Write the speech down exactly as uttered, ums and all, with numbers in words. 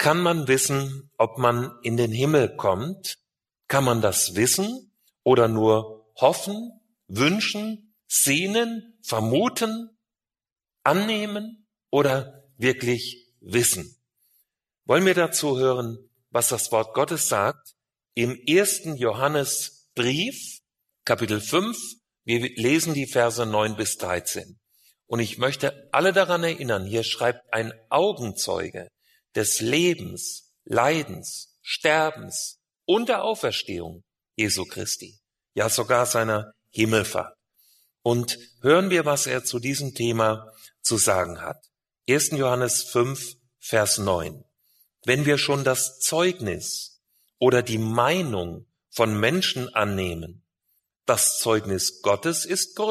kann man wissen, ob man in den Himmel kommt? Kann man das wissen oder nur hoffen, wünschen, sehnen, vermuten, annehmen oder wirklich wissen? Wollen wir dazu hören, was das Wort Gottes sagt? Im ersten Johannesbrief, Kapitel fünf, wir lesen die Verse neun bis dreizehn. Und ich möchte alle daran erinnern, hier schreibt ein Augenzeuge des Lebens, Leidens, Sterbens und der Auferstehung Jesu Christi, ja sogar seiner Himmelfahrt. Und hören wir, was er zu diesem Thema zu sagen hat. ersten Johannes fünf, Vers neun. Wenn wir schon das Zeugnis oder die Meinung von Menschen annehmen, das Zeugnis Gottes ist größer.